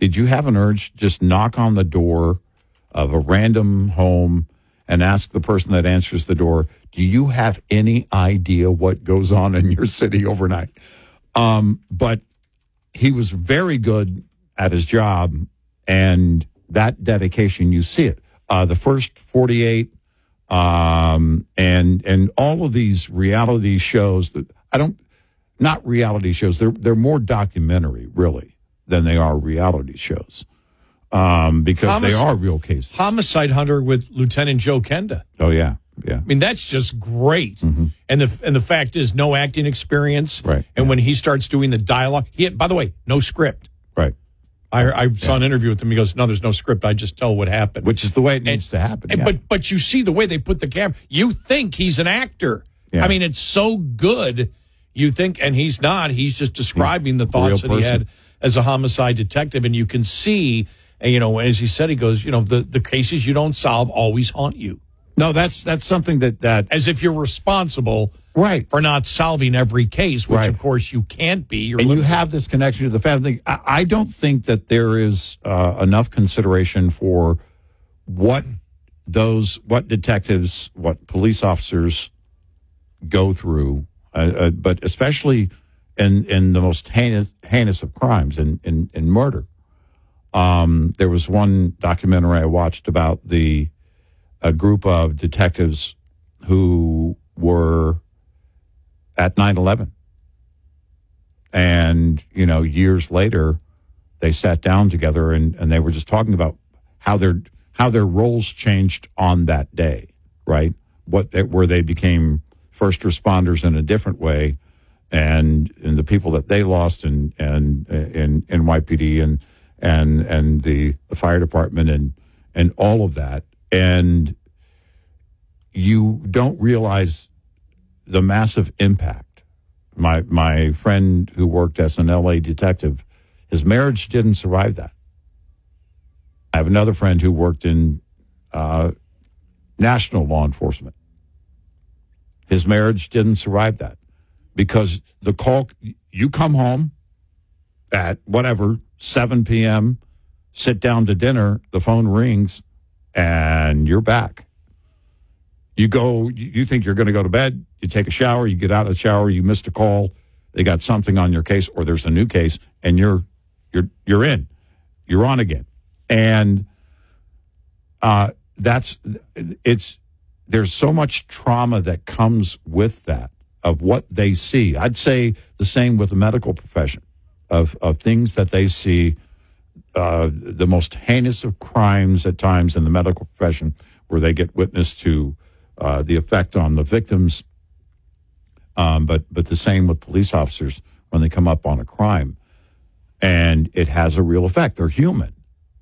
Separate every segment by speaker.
Speaker 1: did you have an urge to just knock on the door of a random home and ask the person that answers the door, do you have any idea what goes on in your city overnight? But he was very good at his job, and that dedication, you see it. The first 48, and all of these reality shows that not reality shows. They're more documentary, really, than they are reality shows, because they are real cases.
Speaker 2: Homicide Hunter with Lieutenant Joe Kenda.
Speaker 1: Oh yeah. Yeah.
Speaker 2: I mean, that's just great. Mm-hmm. And the fact is, no acting experience.
Speaker 1: Right.
Speaker 2: And when he starts doing the dialogue, by the way, no script.
Speaker 1: Right.
Speaker 2: I saw an interview with him. He goes, "No, there's no script. I just tell what happened."
Speaker 1: Which is the way it needs to happen.
Speaker 2: But you see the way they put the camera. You think he's an actor. Yeah. I mean, it's so good. You think, and he's not. He's just describing the thoughts that he had as a homicide detective. And you can see, as he said, he goes, the cases you don't solve always haunt you.
Speaker 1: No, that's something that
Speaker 2: as if you're responsible,
Speaker 1: right,
Speaker 2: for not solving every case, which of course you can't be.
Speaker 1: You have this connection to the family. I don't think that there is enough consideration for what detectives, what police officers go through, but especially in the most heinous of crimes, in murder. There was one documentary I watched about a group of detectives who were at 9/11. And, years later, they sat down together and they were just talking about how their roles changed on that day, right? Where they became first responders in a different way, and the people that they lost in NYPD and the fire department and all of that. And you don't realize the massive impact. My friend who worked as an LA detective, his marriage didn't survive that. I have another friend who worked in national law enforcement. His marriage didn't survive that because the call, you come home at 7 p.m., sit down to dinner, the phone rings, and you're back. You think you're going to go to bed, you take a shower, you get out of the shower, you missed a call, they got something on your case, or there's a new case, and you're in. You're on again. And there's so much trauma that comes with that, of what they see. I'd say the same with the medical profession, of things that they see, the most heinous of crimes at times in the medical profession, where they get witness to the effect on the victims, but the same with police officers when they come up on a crime. And it has a real effect. They're human.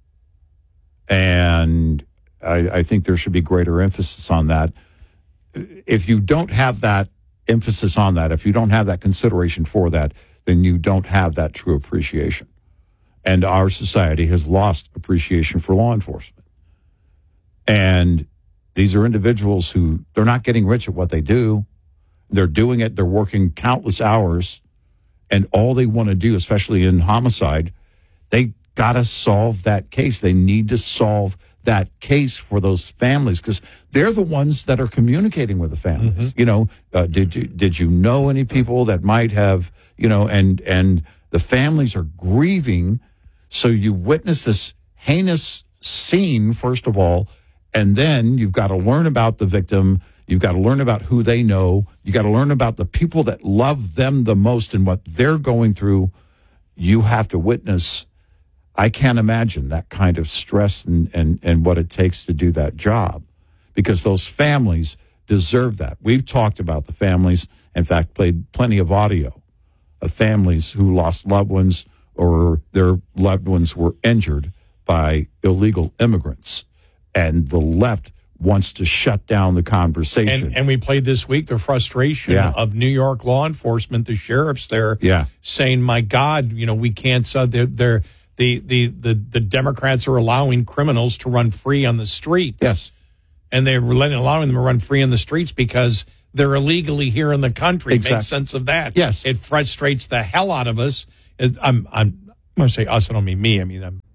Speaker 1: And I think there should be greater emphasis on that. If you don't have that emphasis on that, if you don't have that consideration for that, then you don't have that true appreciation. And our society has lost appreciation for law enforcement. And these are individuals who, they're not getting rich at what they do. They're doing it. They're working countless hours. And all they want to do, especially in homicide, they got to solve that case. They need to solve that case for those families, because they're the ones that are communicating with the families. Mm-hmm. Did you know any people that might have, and the families are grieving. So you witness this heinous scene, first of all, and then you've got to learn about the victim. You've got to learn about who they know. You got to learn about the people that love them the most and what they're going through. You have to witness. I can't imagine that kind of stress and what it takes to do that job, because those families deserve that. We've talked about the families, in fact, played plenty of audio of families who lost loved ones or their loved ones were injured by illegal immigrants. And the left wants to shut down the conversation.
Speaker 2: And we played this week the frustration of New York law enforcement, the sheriffs there, saying, my God, we can't, the Democrats are allowing criminals to run free on the streets.
Speaker 1: Yes.
Speaker 2: And they're allowing them to run free on the streets because they're illegally here in the country.
Speaker 1: Exactly.
Speaker 2: Make sense of that.
Speaker 1: Yes.
Speaker 2: It frustrates the hell out of us. I'm going to say us, I don't mean me. I mean,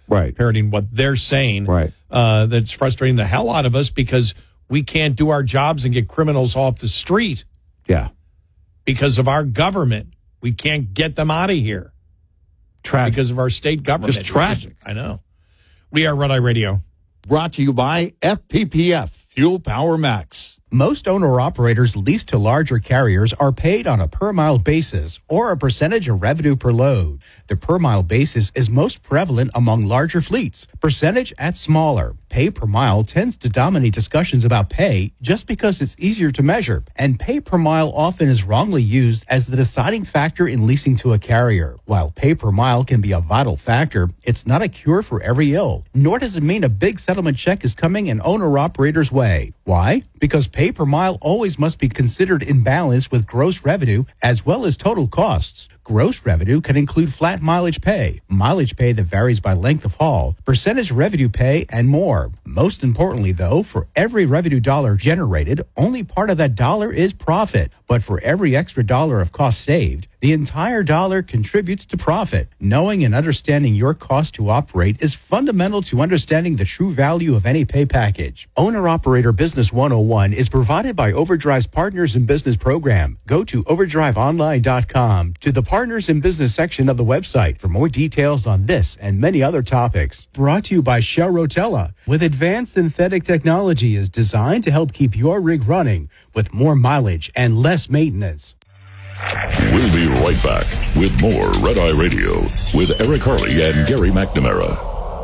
Speaker 1: Right.
Speaker 2: parroting what they're saying.
Speaker 1: Right.
Speaker 2: That's frustrating the hell out of us because we can't do our jobs and get criminals off the street.
Speaker 1: Yeah.
Speaker 2: Because of our government. We can't get them out of here.
Speaker 1: Tragic.
Speaker 2: Because of our state government.
Speaker 1: Just tragic.
Speaker 2: I know. We are Red Eye Radio.
Speaker 1: Brought to you by FPPF, Fuel Power Max.
Speaker 3: Most owner-operators leased to larger carriers are paid on a per-mile basis or a percentage of revenue per load. The per-mile basis is most prevalent among larger fleets, percentage at smaller. Pay per mile tends to dominate discussions about pay just because it's easier to measure, and pay per mile often is wrongly used as the deciding factor in leasing to a carrier. While pay per mile can be a vital factor, it's not a cure for every ill, nor does it mean a big settlement check is coming an owner-operator's way. Why? Because pay per mile always must be considered in balance with gross revenue as well as total costs. Gross revenue can include flat mileage pay that varies by length of haul, percentage revenue pay, and more. Most importantly, though, for every revenue dollar generated, only part of that dollar is profit. But for every extra dollar of cost saved, the entire dollar contributes to profit. Knowing and understanding your cost to operate is fundamental to understanding the true value of any pay package. Owner-Operator Business 101 is provided by Overdrive's Partners in Business program. Go to overdriveonline.com to the Partners in Business section of the website for more details on this and many other topics. Brought to you by Shell Rotella. With advanced synthetic technology is designed to help keep your rig running with more mileage and less maintenance.
Speaker 4: We'll be right back with more Red Eye Radio with Eric Harley and Gary McNamara.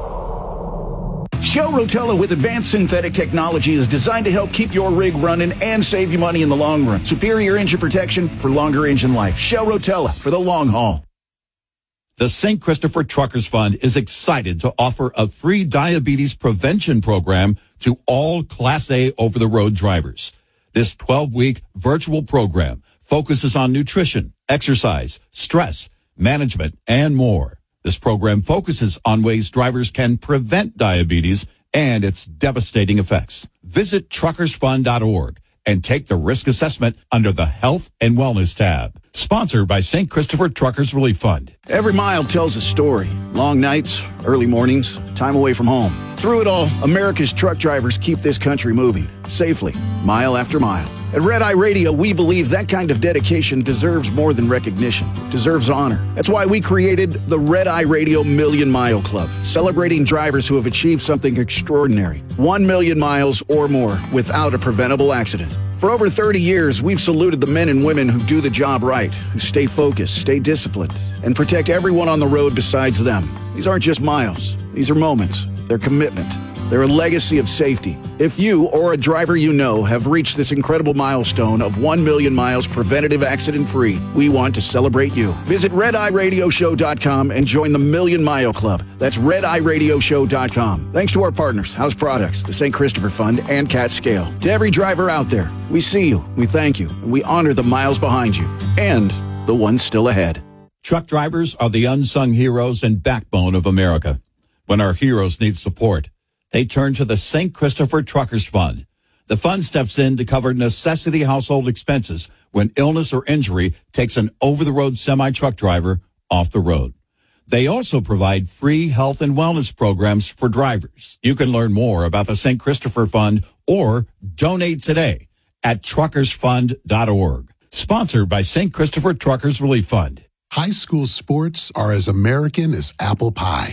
Speaker 5: Shell Rotella with advanced synthetic technology is designed to help keep your rig running and save you money in the long run. Superior engine protection for longer engine life. Shell Rotella for the long haul.
Speaker 1: The St. Christopher Truckers Fund is excited to offer a free diabetes prevention program to all Class A over-the-road drivers. This 12-week virtual program focuses on nutrition, exercise, stress, management, and more. This program focuses on ways drivers can prevent diabetes and its devastating effects. Visit truckersfund.org and take the risk assessment under the Health and Wellness tab. Sponsored by St. Christopher Truckers Relief Fund.
Speaker 5: Every mile tells a story. Long nights, early mornings, time away from home. Through it all, America's truck drivers keep this country moving safely, mile after mile. At Red Eye Radio, we believe that kind of dedication deserves more than recognition. It deserves honor. That's why we created the Red Eye Radio Million Mile Club, celebrating drivers who have achieved something extraordinary. 1 million miles or more without a preventable accident. For over 30 years, we've saluted the men and women who do the job right, who stay focused, stay disciplined, and protect everyone on the road besides them. These aren't just miles. These are moments. They're commitment. They're a legacy of safety. If you or a driver you know have reached this incredible milestone of 1 million miles preventative accident-free, we want to celebrate you. Visit RedEyeRadioShow.com and join the Million Mile Club. That's RedEyeRadioShow.com. Thanks to our partners, House Products, the St. Christopher Fund, and Cat Scale. To every driver out there, we see you, we thank you, and we honor the miles behind you and the ones still ahead.
Speaker 1: Truck drivers are the unsung heroes and backbone of America. When our heroes need support, they turn to the St. Christopher Truckers Fund. The fund steps in to cover necessity household expenses when illness or injury takes an over-the-road semi-truck driver off the road. They also provide free health and wellness programs for drivers. You can learn more about the St. Christopher Fund or donate today at truckersfund.org. Sponsored by St. Christopher Truckers Relief Fund.
Speaker 6: High school sports are as American as apple pie.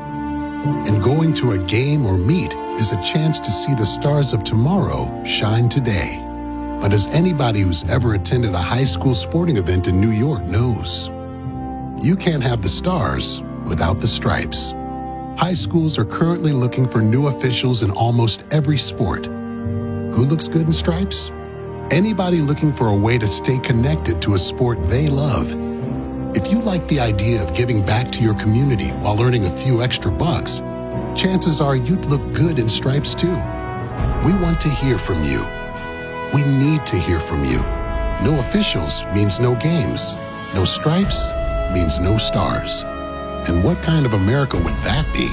Speaker 6: And going to a game or meet is a chance to see the stars of tomorrow shine today. But as anybody who's ever attended a high school sporting event in New York knows, you can't have the stars without the stripes. High schools are currently looking for new officials in almost every sport. Who looks good in stripes? Anybody looking for a way to stay connected to a sport they love. If you like the idea of giving back to your community while earning a few extra bucks, chances are you'd look good in stripes too. We want to hear from you. We need to hear from you. No officials means no games. No stripes means no stars. And what kind of America would that be?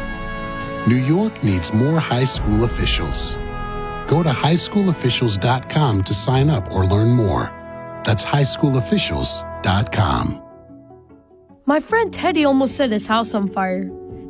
Speaker 6: New York needs more high school officials. Go to highschoolofficials.com to sign up or learn more. That's highschoolofficials.com.
Speaker 7: My friend Teddy almost set his house on fire.